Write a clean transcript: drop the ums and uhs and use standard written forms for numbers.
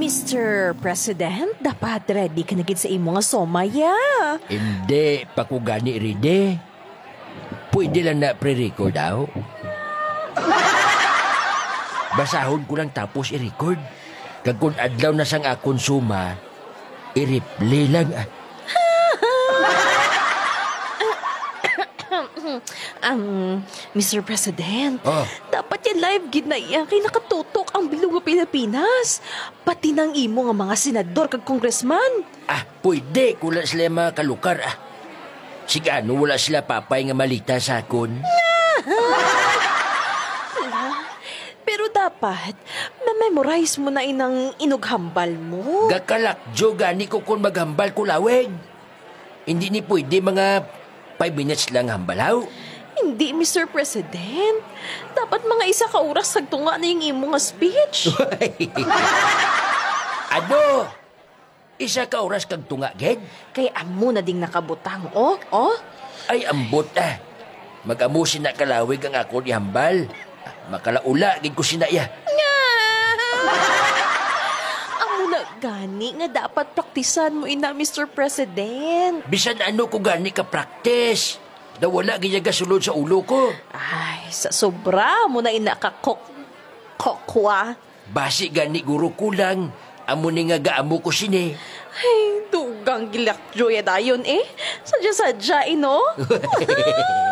Mr. President, dapat ready ka na gid sa imo nga somaya. Hindi, pakugani ride. Pwede lang na pre-record daw. Basahon ko lang tapos i-record. Kag kung adlaw na sang akong suma, i-replay lang. Mr. President, Oh. dapat yan live gid na iya kay nakatutok ang bilog nga Pilipinas. Pati nang imo nga mga senador kag congressman. Pwede kung sila mga kalukar. Sigano wala sila papay nga malita sa akon. Pero dapat, ma-memorize mo na inang inughambal mo. Gakalakjo gani ko kung maghambal ko laweg. Hindi ni pwede mga 5 minutes lang hambalaw. Hindi, Mr. President. Dapat mga 1 oras sagtunga na yung imo nga speech. Ano? 1 oras kag tunga, ged? Kay amo na ding nakabutang, oh. Ay, ambot Mag-amusin na kalawig ang ako ni hambal. Makalaula, gid ko sinaya. Amo na gani nga dapat praktisan mo ina, Mr. President. Bisan ano ko gani ka practice. Wala giyaga sulod sa ulo ko. Ay, sa sobra mo na ina ka kokwa. Basi gani guro kulang. Amo ni nga gaamo ko sini. Ay, dugang gilakjo ya dayon eh. Sadya-sadya, ino.